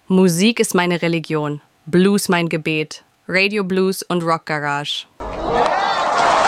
Musik ist meine Religion, Blues mein Gebet, Radio Blues und Rock Garage.